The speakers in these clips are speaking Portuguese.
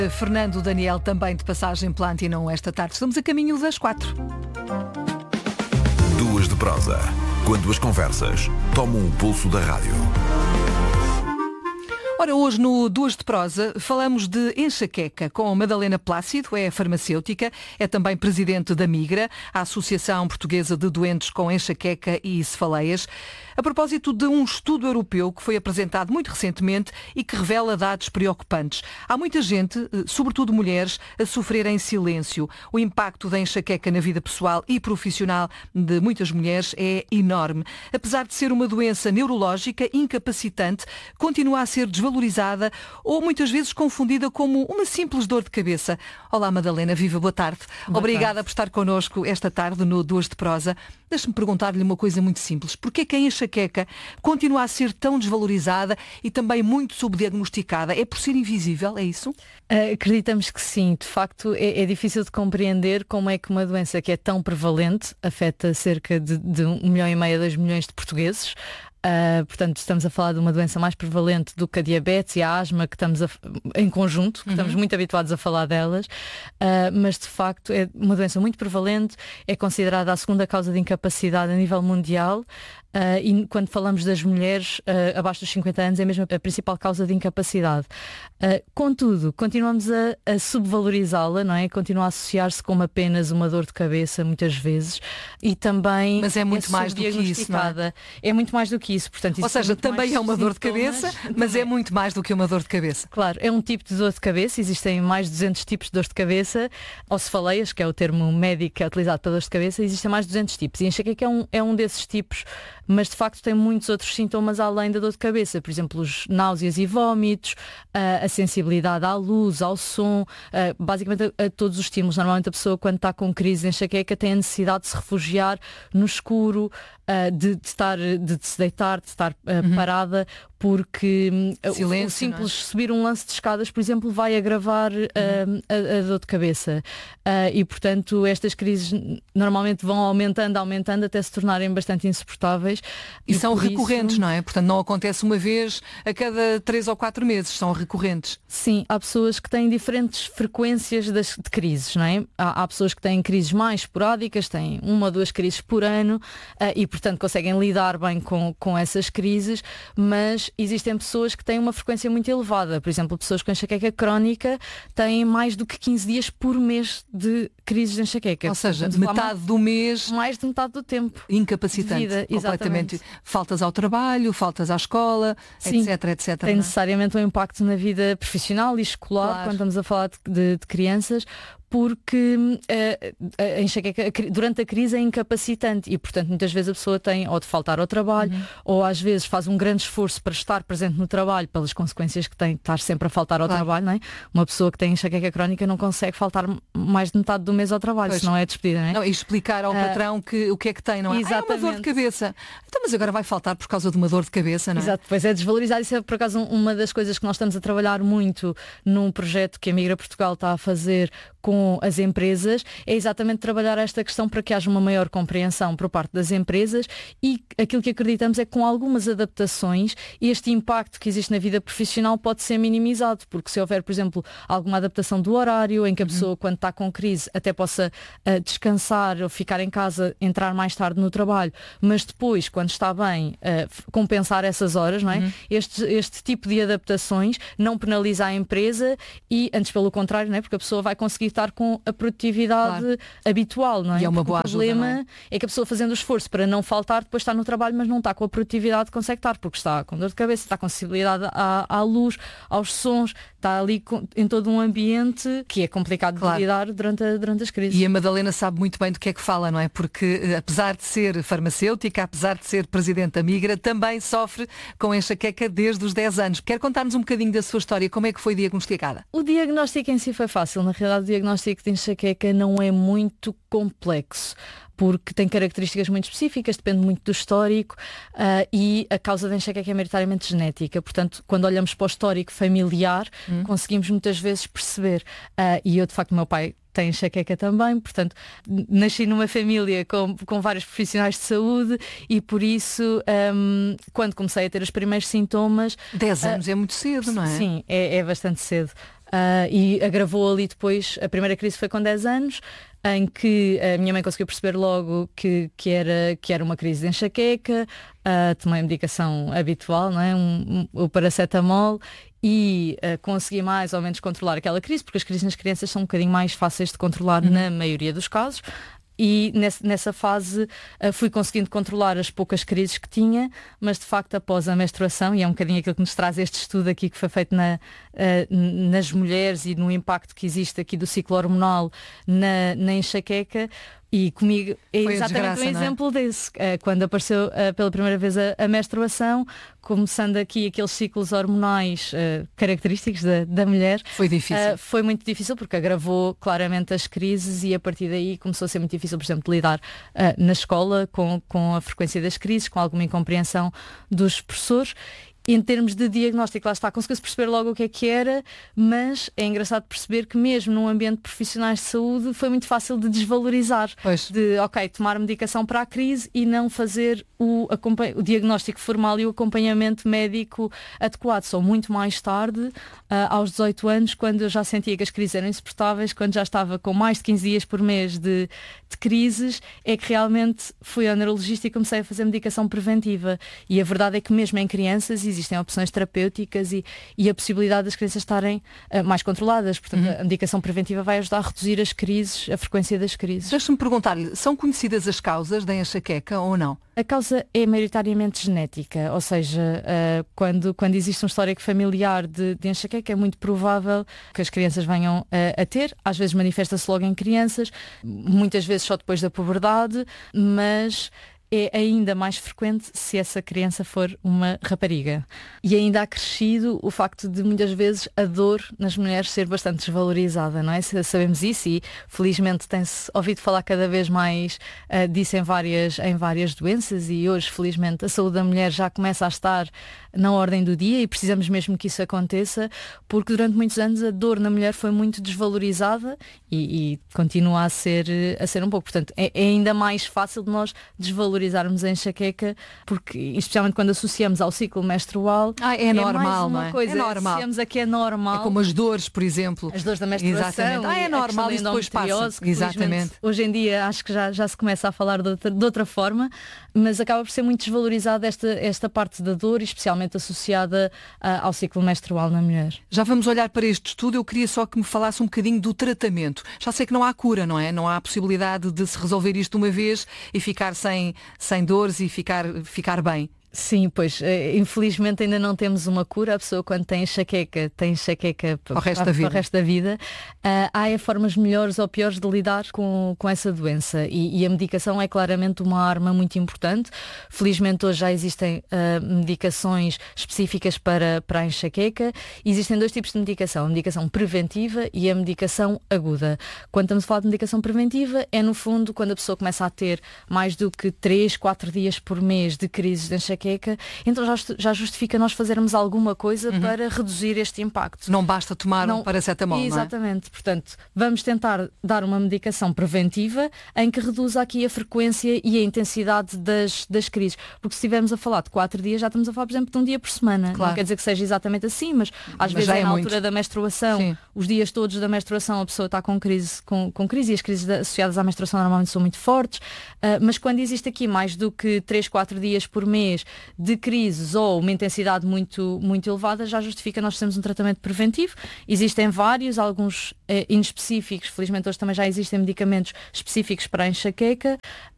Fernando Daniel também de passagem pela Antena 1 esta tarde. Estamos a caminho das 4. Duas de prosa. Quando as conversas tomam o pulso da rádio. Ora, hoje no Duas de Prosa falamos de enxaqueca com Madalena Plácido, é farmacêutica, é também presidente da Migra, a Associação Portuguesa de Doentes com Enxaqueca e Cefaleias, a propósito de um estudo europeu que foi apresentado muito recentemente e que revela dados preocupantes. Há muita gente, sobretudo mulheres, a sofrer em silêncio. O impacto da enxaqueca na vida pessoal e profissional de muitas mulheres é enorme. Apesar de ser uma doença neurológica incapacitante, continua a ser desvalorizada ou muitas vezes confundida como uma simples dor de cabeça. Olá Madalena, viva, boa tarde. Obrigada por estar connosco esta tarde no Duas de Prosa. Deixe-me perguntar-lhe uma coisa muito simples. Porquê que a enxaqueca continua a ser tão desvalorizada e também muito subdiagnosticada? É por ser invisível, é isso? Acreditamos que sim. De facto, é difícil de compreender como é que uma doença que é tão prevalente afeta cerca de 1,5 milhão a 2 milhões de portugueses. Portanto, estamos a falar de uma doença mais prevalente do que a diabetes e a asma, que estamos em conjunto, que estamos muito habituados a falar delas, mas de facto é uma doença muito prevalente, é considerada a segunda causa de incapacidade a nível mundial. E quando falamos das mulheres abaixo dos 50 anos é mesmo a principal causa de incapacidade. Contudo, continuamos a subvalorizá-la, não é? Continua a associar-se como apenas uma dor de cabeça muitas vezes e também mas é muito mais do que isso, não é? É muito mais do que isso. Portanto, isso, ou seja, também é uma dor de cabeça, mas é muito mais do que uma dor de cabeça. Claro, é um tipo de dor de cabeça, existem mais de 200 tipos de dor de cabeça, ou cefaleias, que é o termo médico que é utilizado para dor de cabeça, existem mais de 200 tipos. E enxaqueca é um desses tipos, mas de facto tem muitos outros sintomas além da dor de cabeça, por exemplo, os náuseas e vómitos, a sensibilidade à luz, ao som, basicamente a todos os estímulos. Normalmente a pessoa, quando está com crise de enxaqueca, tem a necessidade de se refugiar no escuro, de se deitar, de estar parada, porque silêncio, o simples subir um lance de escadas, por exemplo, vai agravar a dor de cabeça. E, portanto, estas crises normalmente vão aumentando até se tornarem bastante insuportáveis. E são recorrentes, não é? Portanto, não acontece uma vez a cada 3 ou 4 meses, são recorrentes. Sim, há pessoas que têm diferentes frequências de crises, não é? Há pessoas que têm crises mais esporádicas, têm 1 ou 2 crises por ano e, portanto, conseguem lidar bem com essas crises, mas existem pessoas que têm uma frequência muito elevada. Por exemplo, pessoas com enxaqueca crónica têm mais do que 15 dias por mês de crises de enxaqueca. Ou seja, metade do mês... Mais de metade do tempo. Incapacitante. Vida, completamente. Faltas ao trabalho, faltas à escola, sim, etc. Tem necessariamente um impacto na vida profissional e escolar, claro, quando estamos a falar de crianças, porque a enxaqueca durante a crise é incapacitante e, portanto, muitas vezes a pessoa tem ou de faltar ao trabalho ou às vezes faz um grande esforço para estar presente no trabalho pelas consequências que tem de estar sempre a faltar ao trabalho, não é? Uma pessoa que tem enxaqueca crónica não consegue faltar mais de metade do mês ao trabalho, senão é despedida, não é? Não, e explicar ao patrão o que é que tem, não é? É uma dor de cabeça. Então, mas agora vai faltar por causa de uma dor de cabeça, não é? Exato, pois é desvalorizar. Isso é, por acaso, uma das coisas que nós estamos a trabalhar muito num projeto que a Migra Portugal está a fazer com as empresas, é exatamente trabalhar esta questão para que haja uma maior compreensão por parte das empresas e aquilo que acreditamos é que com algumas adaptações este impacto que existe na vida profissional pode ser minimizado, porque se houver, por exemplo, alguma adaptação do horário em que a pessoa, quando está com crise, até possa descansar ou ficar em casa, entrar mais tarde no trabalho, mas depois, quando está bem, compensar essas horas, não é? Este tipo de adaptações não penaliza a empresa e, antes pelo contrário, não é? Porque a pessoa vai conseguir estar com a produtividade habitual, não é? E é uma boa ajuda, o problema não é que a pessoa fazendo o esforço para não faltar, depois está no trabalho, mas não está com a produtividade que consegue estar, porque está com dor de cabeça, está com sensibilidade à luz, aos sons, está ali em todo um ambiente que é complicado de lidar durante as crises. E a Madalena sabe muito bem do que é que fala, não é? Porque apesar de ser farmacêutica, apesar de ser presidente da Migra, também sofre com enxaqueca desde os 10 anos. Quer contar-nos um bocadinho da sua história? Como é que foi diagnosticada? O diagnóstico em si foi fácil. Na realidade, o diagnóstico de enxaqueca não é muito complexo, porque tem características muito específicas, depende muito do histórico e a causa da enxaqueca é maioritariamente genética. Portanto, quando olhamos para o histórico familiar, conseguimos muitas vezes perceber. E eu, de facto, meu pai tem enxaqueca também, portanto, nasci numa família com vários profissionais de saúde e por isso, quando comecei a ter os primeiros sintomas... 10 anos é muito cedo, não é? Sim, é bastante cedo. e agravou ali depois. A primeira crise foi com 10 anos, em que a minha mãe conseguiu perceber logo que era uma crise de enxaqueca, tomei a medicação habitual, não é? O paracetamol, e consegui mais ou menos controlar aquela crise, porque as crises nas crianças são um bocadinho mais fáceis de controlar na maioria dos casos. E nessa fase fui conseguindo controlar as poucas crises que tinha, mas de facto após a menstruação, e é um bocadinho aquilo que nos traz este estudo aqui que foi feito nas mulheres e no impacto que existe aqui do ciclo hormonal na enxaqueca, e comigo é exatamente um exemplo desse. Quando apareceu pela primeira vez a menstruação, começando aqui aqueles ciclos hormonais característicos da mulher. Foi difícil. Foi muito difícil porque agravou claramente as crises, e a partir daí começou a ser muito difícil, por exemplo, de lidar na escola com a frequência das crises, com alguma incompreensão dos professores. Em termos de diagnóstico, lá está, conseguiu-se perceber logo o que era, mas é engraçado perceber que mesmo num ambiente de profissionais de saúde foi muito fácil de desvalorizar. Pois. De, tomar medicação para a crise e não fazer o diagnóstico formal e o acompanhamento médico adequado. Só muito mais tarde, aos 18 anos, quando eu já sentia que as crises eram insuportáveis, quando já estava com mais de 15 dias por mês de crises, é que realmente fui ao neurologista e comecei a fazer medicação preventiva. E a verdade é que mesmo em crianças existem opções terapêuticas e a possibilidade das crianças estarem mais controladas. Portanto, a medicação preventiva vai ajudar a reduzir as crises, a frequência das crises. Deixa-me perguntar-lhe, são conhecidas as causas da enxaqueca ou não? A causa é maioritariamente genética, ou seja, quando existe um histórico familiar de enxaqueca, é muito provável que as crianças venham a ter. Às vezes manifesta-se logo em crianças, muitas vezes só depois da puberdade, mas é ainda mais frequente se essa criança for uma rapariga. E ainda há crescido o facto de muitas vezes a dor nas mulheres ser bastante desvalorizada, não é? Sabemos isso, e felizmente tem-se ouvido falar cada vez mais disso em várias doenças, e hoje felizmente a saúde da mulher já começa a estar na ordem do dia, e precisamos mesmo que isso aconteça, porque durante muitos anos a dor na mulher foi muito desvalorizada e continua a ser um pouco. Portanto, é ainda mais fácil de nós desvalorizarmos a enxaqueca, porque especialmente quando associamos ao ciclo menstrual, é normal, mais uma não é? coisa, É normal. associamos a que é normal. É como as dores, por exemplo. As dores da menstruação. Exatamente. É normal, isso depois passa. Exatamente. Hoje em dia acho que já se começa a falar de outra forma, mas acaba por ser muito desvalorizada esta parte da dor, especialmente associada ao ciclo menstrual na mulher. Já vamos olhar para este estudo. Eu queria só que me falasse um bocadinho do tratamento. Já sei que não há cura, não é? Não há possibilidade de se resolver isto de uma vez e ficar sem dores e ficar bem. Sim, pois, infelizmente ainda não temos uma cura. A pessoa, quando tem enxaqueca para o resto da vida. Há formas melhores ou piores de lidar com essa doença, e a medicação é claramente uma arma muito importante. Felizmente hoje já existem medicações específicas para a enxaqueca. Existem dois tipos de medicação: a medicação preventiva e a medicação aguda. Quando estamos a falar de medicação preventiva, é no fundo quando a pessoa começa a ter mais do que 3, 4 dias por mês de crises de enxaqueca, então já justifica nós fazermos alguma coisa para reduzir este impacto. Não basta tomar um paracetamol, exatamente. Não é? Portanto, vamos tentar dar uma medicação preventiva em que reduza aqui a frequência e a intensidade das crises. Porque se estivermos a falar de 4 dias, já estamos a falar, por exemplo, de um dia por semana. Claro. Não quer dizer que seja exatamente assim, mas às vezes na altura da menstruação, sim, os dias todos da menstruação a pessoa está com crise, e as crises associadas à menstruação normalmente são muito fortes, mas quando existe aqui mais do que 3, 4 dias por mês de crises ou uma intensidade muito, muito elevada, já justifica nós termos um tratamento preventivo. Existem vários, alguns inespecíficos. Felizmente hoje também já existem medicamentos específicos para a enxaqueca,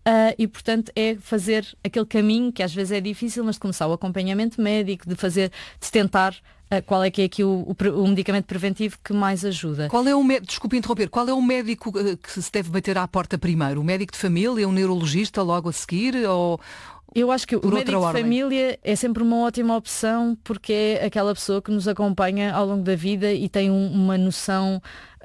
e portanto é fazer aquele caminho que às vezes é difícil, mas de começar o acompanhamento médico, de tentar qual é que é aqui o medicamento preventivo que mais ajuda. Desculpe interromper, qual é o médico que se deve bater à porta primeiro? O médico de família, um neurologista logo a seguir, ou... Eu acho que o médico de família é sempre uma ótima opção, porque é aquela pessoa que nos acompanha ao longo da vida e tem uma noção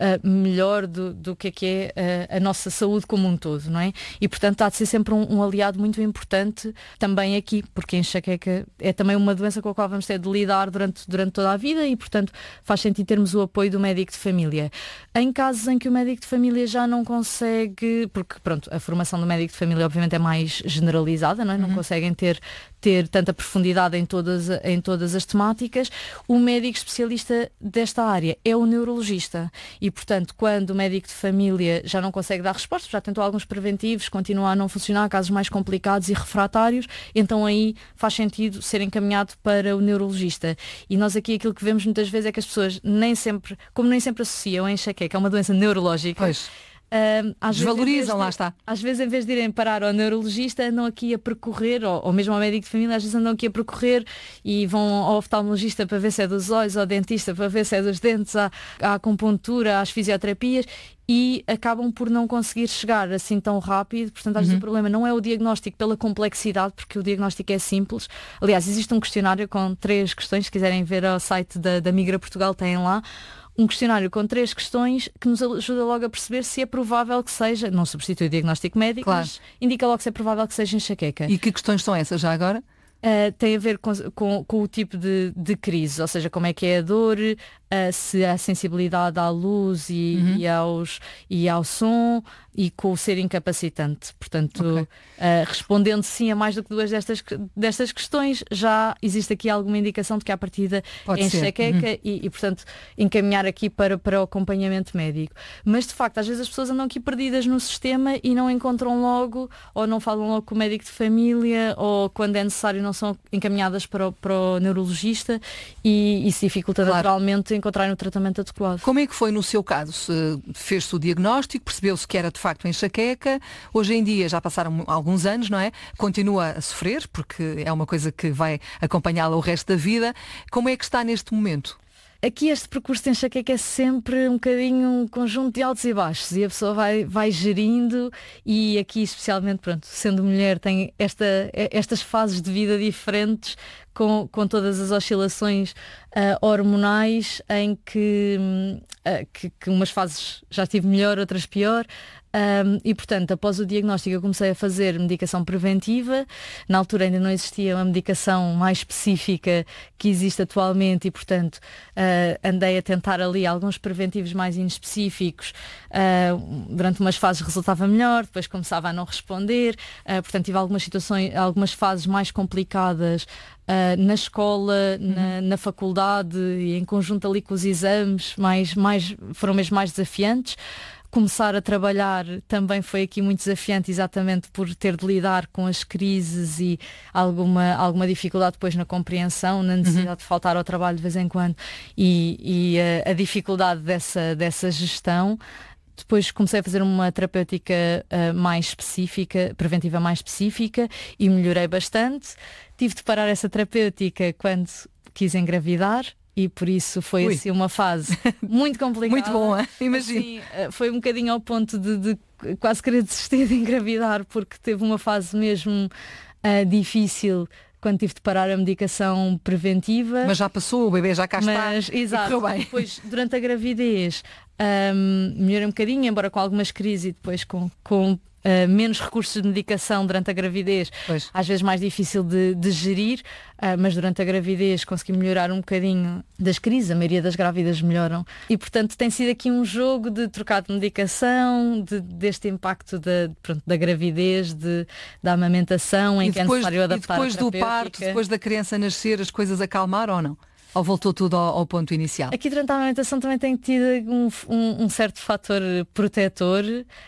melhor do que é a nossa saúde como um todo, não é? E portanto há de ser sempre um aliado muito importante também aqui, porque a enxaqueca é também uma doença com a qual vamos ter de lidar durante toda a vida, e portanto faz sentido termos o apoio do médico de família. Em casos em que o médico de família já não consegue, porque pronto, a formação do médico de família obviamente é mais generalizada, não é? Não conseguem ter ter tanta profundidade em todas as temáticas. O médico especialista desta área é o neurologista e, portanto, quando o médico de família já não consegue dar resposta, já tentou alguns preventivos, continua a não funcionar, casos mais complicados e refratários, então aí faz sentido ser encaminhado para o neurologista. E nós aqui aquilo que vemos muitas vezes é que as pessoas nem sempre associam a enxaqueca, é uma doença neurológica. Pois. Desvalorizam, lá está. Às vezes, em vez de irem parar ao neurologista, andam aqui a percorrer, ou mesmo ao médico de família, às vezes andam aqui a percorrer e vão ao oftalmologista para ver se é dos olhos, ao dentista para ver se é dos dentes, à acupuntura, às fisioterapias, e acabam por não conseguir chegar assim tão rápido. Portanto, às vezes o problema não é o diagnóstico pela complexidade, porque o diagnóstico é simples. Aliás, existe um questionário com 3 questões, se quiserem ver ao site da Migra Portugal, têm lá um questionário com 3 questões que nos ajuda logo a perceber se é provável que seja, não substitui o diagnóstico médico, claro, mas indica logo se é provável que seja enxaqueca. E que questões são essas já agora? Tem a ver com o tipo de crise, ou seja, como é que é a dor, se há sensibilidade à luz e ao som e com o ser incapacitante. Portanto, respondendo sim a mais do que 2 destas questões, já existe aqui alguma indicação de que à partida é enxaqueca e, portanto, encaminhar aqui para o acompanhamento médico. Mas, de facto, às vezes as pessoas andam aqui perdidas no sistema e não encontram logo, ou não falam logo com o médico de família, ou quando é necessário não são encaminhadas para o neurologista e isso dificulta, claro, naturalmente encontrar o tratamento adequado. Como é que foi no seu caso? Fez-se o diagnóstico, percebeu-se que era de facto enxaqueca, hoje em dia já passaram alguns anos, não é? Continua a sofrer, porque é uma coisa que vai acompanhá-la o resto da vida. Como é que está neste momento? Aqui este percurso de enxaqueca é sempre um bocadinho um conjunto de altos e baixos e a pessoa vai gerindo e aqui especialmente, pronto, sendo mulher tem estas fases de vida diferentes com todas as oscilações hormonais em que umas fases já tive melhor, outras pior. E portanto, após o diagnóstico eu comecei a fazer medicação preventiva. Na altura ainda não existia uma medicação mais específica que existe atualmente e portanto andei a tentar ali alguns preventivos mais inespecíficos. Durante umas fases resultava melhor, depois começava a não responder. Portanto tive algumas fases mais complicadas na escola, na faculdade e em conjunto ali com os exames foram mesmo mais desafiantes. Começar a trabalhar também foi aqui muito desafiante, exatamente por ter de lidar com as crises e alguma dificuldade depois na compreensão, na necessidade de faltar ao trabalho de vez em quando e a dificuldade dessa gestão. Depois comecei a fazer uma terapêutica mais específica, preventiva mais específica e melhorei bastante. Tive de parar essa terapêutica quando quis engravidar. E por isso foi assim uma fase muito complicada. Muito boa, imagino. Assim, foi um bocadinho ao ponto de quase querer desistir de engravidar, porque teve uma fase mesmo difícil quando tive de parar a medicação preventiva. Mas já passou, o bebê já cá está. Exato. Bem. Depois, durante a gravidez, melhorei um bocadinho, embora com algumas crises e depois com menos recursos de medicação durante a gravidez, pois, às vezes mais difícil de gerir, mas durante a gravidez consegui melhorar um bocadinho das crises, a maioria das grávidas melhoram e portanto tem sido aqui um jogo de trocar de medicação, deste impacto da gravidez, da amamentação em que é necessário adaptar a terapêutica. E depois do parto, depois da criança nascer, as coisas acalmaram ou não? Ou voltou tudo ao ponto inicial? Aqui durante a amamentação também tem tido um certo fator protetor.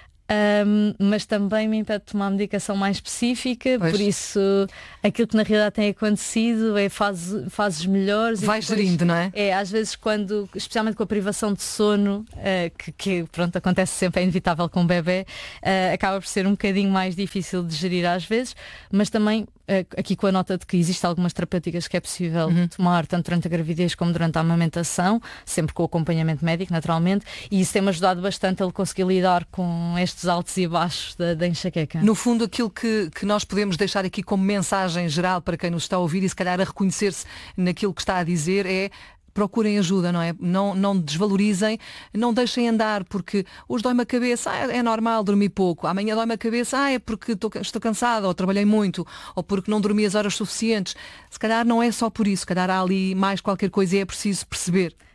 Mas também me impede de tomar uma medicação mais específica, pois, por isso aquilo que na realidade tem acontecido é fases melhores. Vai gerindo, não é? É, às vezes especialmente com a privação de sono, que pronto, acontece sempre, é inevitável com o bebê, acaba por ser um bocadinho mais difícil de gerir às vezes, mas também aqui com a nota de que existem algumas terapêuticas que é possível tomar tanto durante a gravidez como durante a amamentação, sempre com o acompanhamento médico, naturalmente, e isso tem-me ajudado bastante a ele conseguir lidar com estes altos e baixos da enxaqueca. No fundo, aquilo que nós podemos deixar aqui como mensagem geral para quem nos está a ouvir e se calhar a reconhecer-se naquilo que está a dizer é: procurem ajuda, não é? Não desvalorizem, não deixem andar porque hoje dói-me a cabeça, é normal dormir pouco, amanhã dói-me a cabeça, é porque estou cansada ou trabalhei muito ou porque não dormi as horas suficientes. Se calhar não é só por isso, se calhar há ali mais qualquer coisa e é preciso perceber.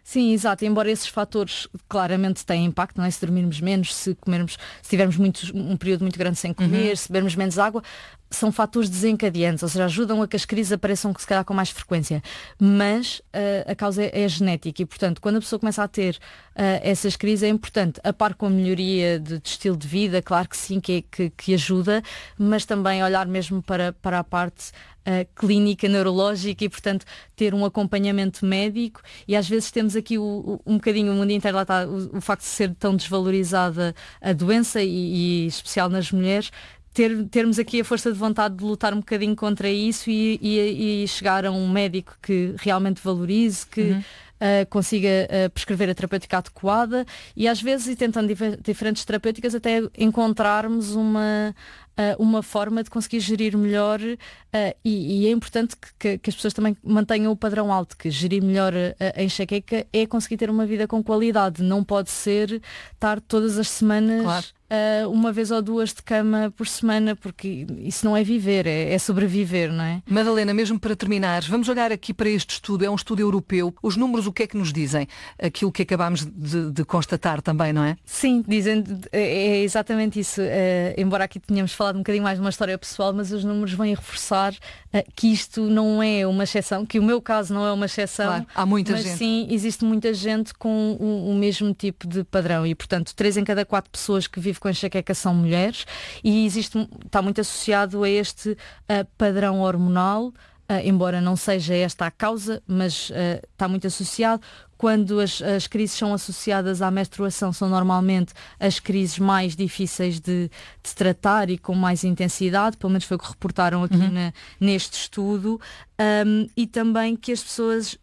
Sim, exato. Embora esses fatores claramente tenham impacto, não é? Se dormirmos menos, se tivermos um período muito grande sem comer, se bebermos menos água, são fatores desencadeantes, ou seja, ajudam a que as crises apareçam se calhar com mais frequência. Mas a causa é genética e, portanto, quando a pessoa começa a ter essas crises, é importante, a par com a melhoria de estilo de vida, claro que sim, que ajuda, mas também olhar mesmo para a parte clínica, neurológica e, portanto, ter um acompanhamento médico. E às vezes temos aqui um bocadinho, o mundo inteiro lá está, o facto de ser tão desvalorizada a doença e especial nas mulheres, termos aqui a força de vontade de lutar um bocadinho contra isso e chegar a um médico que realmente valorize, que consiga prescrever a terapêutica adequada e às vezes, e tentando diferentes terapêuticas, até encontrarmos uma forma de conseguir gerir melhor e é importante que as pessoas também mantenham o padrão alto, que gerir melhor a enxaqueca é conseguir ter uma vida com qualidade, não pode ser estar todas as semanas... Claro. Uma vez ou duas de cama por semana, porque isso não é viver, é sobreviver, não é? Madalena, mesmo para terminar, vamos olhar aqui para este estudo, é um estudo europeu. Os números, o que é que nos dizem? Aquilo que acabámos de constatar também, não é? Sim, dizem, é exatamente isso. Embora aqui tenhamos falado um bocadinho mais de uma história pessoal, mas os números vêm reforçar que isto não é uma exceção, que o meu caso não é uma exceção. Claro, há muita gente. Mas sim, existe muita gente com o mesmo tipo de padrão e, portanto, 3 em cada 4 pessoas que vivem com enxaqueca são mulheres e está muito associado a este padrão hormonal, embora não seja esta a causa, mas está muito associado. Quando as crises são associadas à menstruação, são normalmente as crises mais difíceis de tratar e com mais intensidade, pelo menos foi o que reportaram aqui neste estudo, e também que as pessoas,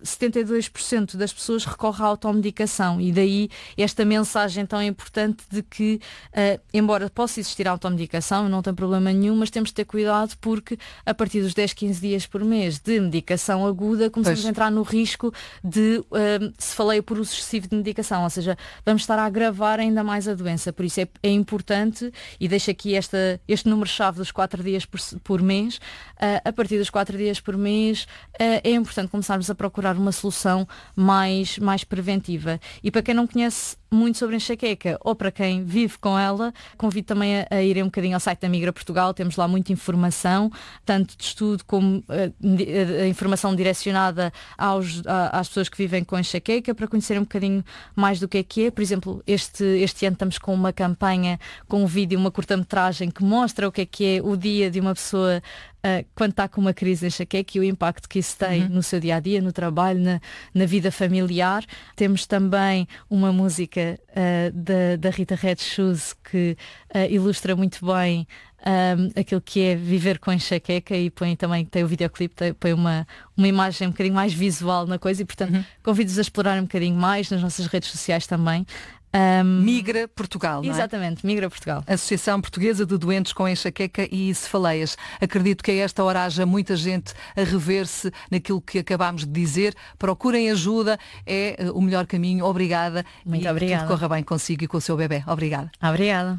72% das pessoas recorrem à automedicação e daí esta mensagem tão importante de que, embora possa existir a automedicação, não tem problema nenhum, mas temos de ter cuidado porque a partir dos 10, 15 dias por mês de medicação aguda começamos a entrar no risco de se falei por uso excessivo de medicação, ou seja, vamos estar a agravar ainda mais a doença, por isso é importante, e deixo aqui este número-chave dos 4 dias por mês, a partir dos 4 dias por mês é importante começarmos a procurar uma solução mais preventiva. E para quem não conhece muito sobre enxaqueca ou para quem vive com ela, convido também a irem um bocadinho ao site da Migra Portugal, temos lá muita informação, tanto de estudo como a informação direcionada às pessoas que vivem com enxaqueca, para conhecerem um bocadinho mais do que é. Por exemplo, este ano estamos com uma campanha, com um vídeo, uma curta-metragem que mostra o que é o dia de uma pessoa quando está com uma crise de enxaqueca e o impacto que isso tem no seu dia-a-dia, no trabalho, na vida familiar. Temos também uma música da Rita Red Shoes que ilustra muito bem aquilo que é viver com enxaqueca e tem o videoclipe, põe uma imagem um bocadinho mais visual na coisa e, portanto, convido-vos a explorar um bocadinho mais nas nossas redes sociais também. Migra Portugal, não é? Exatamente, Migra Portugal. Associação Portuguesa de Doentes com Enxaqueca e Cefaleias. Acredito que a esta hora haja muita gente a rever-se naquilo que acabámos de dizer. Procurem ajuda, é o melhor caminho. Obrigada. Muito obrigada. Que tudo corra bem consigo e com o seu bebê. Obrigada. Obrigada.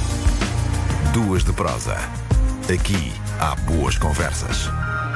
Duas de prosa. Aqui há boas conversas.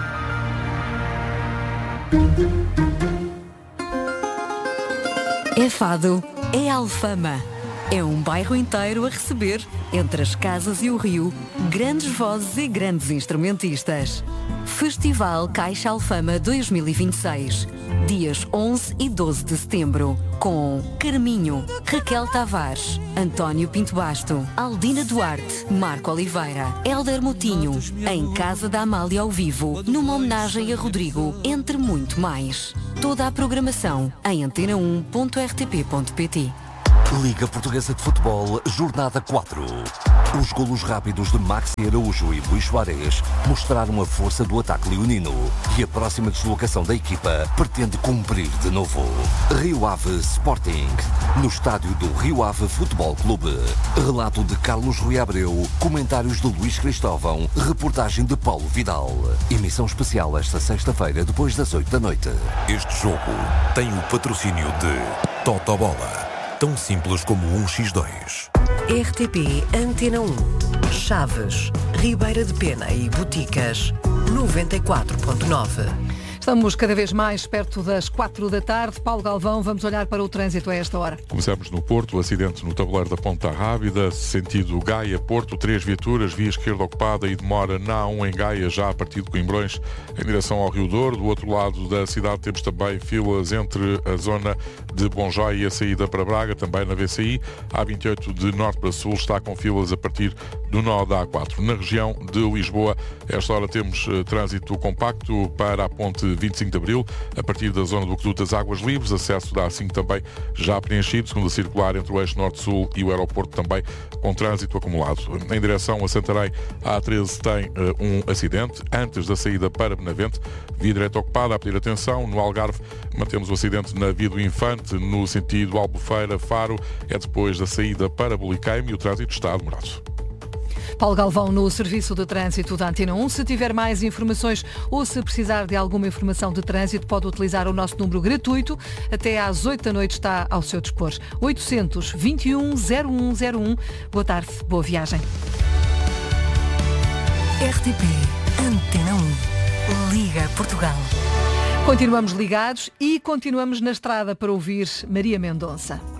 É Fado, é Alfama. É um bairro inteiro a receber, entre as casas e o rio, grandes vozes e grandes instrumentistas. Festival Caixa Alfama 2026, dias 11 e 12 de setembro, com Carminho, Raquel Tavares, António Pinto Basto, Aldina Duarte, Marco Oliveira, Hélder Moutinho, em Casa da Amália ao vivo, numa homenagem a Rodrigo, entre muito mais. Toda a programação em antena1.rtp.pt. Liga Portuguesa de Futebol, Jornada 4. Os golos rápidos de Maxi Araújo e Luís Soares mostraram a força do ataque leonino e a próxima deslocação da equipa pretende cumprir de novo. Rio Ave Sporting, no estádio do Rio Ave Futebol Clube. Relato de Carlos Rui Abreu, comentários de Luís Cristóvão, reportagem de Paulo Vidal. Emissão especial esta sexta-feira, depois das 8 da noite. Este jogo tem o patrocínio de Totobola. Tão simples como 1x2. RTP Antena 1. Chaves, Ribeira de Pena e Boticas, 94.9. Estamos cada vez mais perto das 4 da tarde. Paulo Galvão, vamos olhar para o trânsito a esta hora. Começamos no Porto, o acidente no tabuleiro da Ponta Rábida, sentido Gaia-Porto, 3 viaturas, via esquerda ocupada e demora na A1 em Gaia, já a partir de Coimbrões, em direção ao Rio Douro. Do outro lado da cidade temos também filas entre a zona de Bonjói e a saída para Braga, também na VCI. A A28 de norte para sul está com filas a partir do nó da A4. Na região de Lisboa, a esta hora temos trânsito compacto para a ponte 25 de Abril, a partir da zona do Aqueduto das Águas Livres, acesso da A5 também já preenchido, segunda circular entre o eixo norte-sul e o aeroporto também com trânsito acumulado. Em direção a Santarém, a A13 tem um acidente, antes da saída para Benavente, via direita ocupada, a pedir atenção. No Algarve, mantemos o acidente na via do Infante, no sentido Albufeira-Faro, é depois da saída para Buliqueime e o trânsito está demorado. Paulo Galvão no Serviço de Trânsito da Antena 1. Se tiver mais informações ou se precisar de alguma informação de trânsito, pode utilizar o nosso número gratuito. Até às 8 da noite está ao seu dispor. 821-0101. Boa tarde, boa viagem. RTP Antena 1. Liga Portugal. Continuamos ligados e continuamos na estrada para ouvir Maria Mendonça.